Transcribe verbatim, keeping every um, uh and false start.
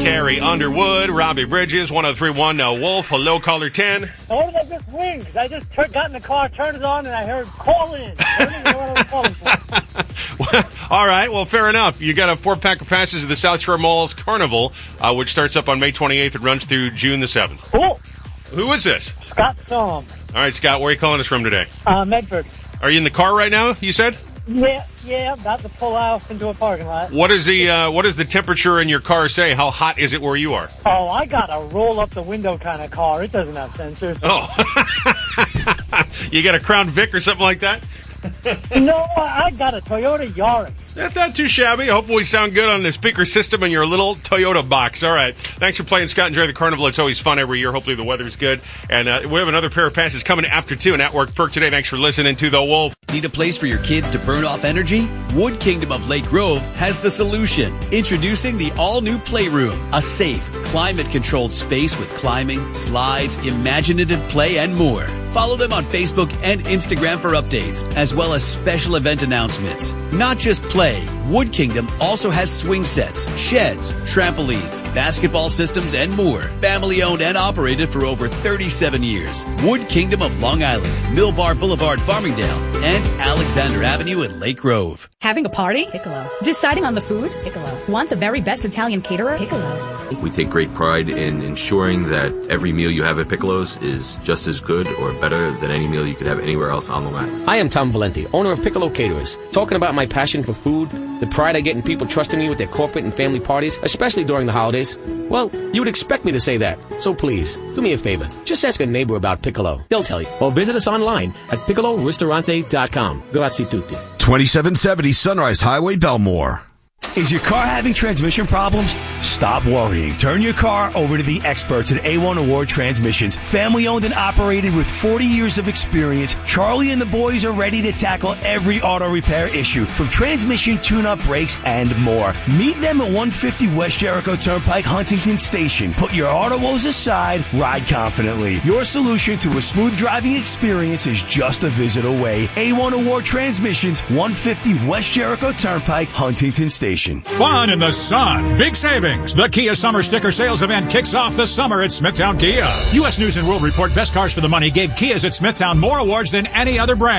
Carrie Underwood, Robbie Bridges, one oh three point one, no Wolf. Hello, caller ten. Oh, did I just ring? Because I just tur- got in the car, turned it on, and I heard call in. I don't even know what I was calling for. Well, all right, well, fair enough. You got a four-pack of passes to the South Shore Mall's Carnival, uh, which starts up on May twenty-eighth and runs through June the seventh. Cool. Who is this? Scott Thom. All right, Scott, where are you calling us from today? Uh, Medford. Are you in the car right now, you said? Yeah, yeah, I'm about to pull out into a parking lot. What is the uh, what does the temperature in your car say? How hot is it where you are? Oh, I got a roll up the window kind of car. It doesn't have sensors. Oh. You got a Crown Vic or something like that? No, I got a Toyota Yaris. That's not too shabby. Hopefully we sound good on the speaker system in your little Toyota box. All right. Thanks for playing, Scott. Enjoy the Carnival. It's always fun every year. Hopefully the weather's good. And uh, we have another pair of passes coming after two, an at-work perk today. Thanks for listening to The Wolf. Need a place for your kids to burn off energy? Wood Kingdom of Lake Grove has the solution. Introducing the all-new Playroom, a safe, climate-controlled space with climbing, slides, imaginative play, and more. Follow them on Facebook and Instagram for updates, as well as special event announcements. Not just play, Wood Kingdom also has swing sets, sheds, trampolines, basketball systems, and more. Family owned and operated for over thirty-seven years. Wood Kingdom of Long Island, Millbar Boulevard, Farmingdale, and Alexander Avenue in Lake Grove. Having a party? Piccolo. Deciding on the food? Piccolo. Want the very best Italian caterer? Piccolo. We take great pride in ensuring that every meal you have at Piccolo's is just as good or better than any meal you could have anywhere else on the land. I am Tom Valenti, owner of Piccolo Caterers. Talking about my passion for food, the pride I get in people trusting me with their corporate and family parties, especially during the holidays. Well, you would expect me to say that. So please, do me a favor. Just ask a neighbor about Piccolo. They'll tell you. Or visit us online at piccolo ristorante dot com. Grazie tutti. twenty-seven seventy Sunrise Highway, Belmore. Is your car having transmission problems? Stop worrying. Turn your car over to the experts at A one Award Transmissions. Family owned and operated with forty years of experience, Charlie and the boys are ready to tackle every auto repair issue, from transmission tune-up brakes and more. Meet them at one fifty West Jericho Turnpike, Huntington Station. Put your auto woes aside, ride confidently. Your solution to a smooth driving experience is just a visit away. A one Award Transmissions, one fifty West Jericho Turnpike, Huntington Station. Fun in the sun. Big savings. The Kia Summer Sticker Sales Event kicks off the summer at Smithtown Kia. U S News and World Report Best Cars for the Money gave Kias at Smithtown more awards than any other brand.